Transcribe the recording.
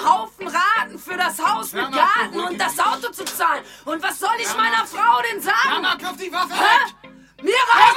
Haufen Raten für das Haus mit Garten und das Auto zu zahlen. Und was soll ich meiner Frau denn sagen? Mama, wirf die Waffe weg! Mir reicht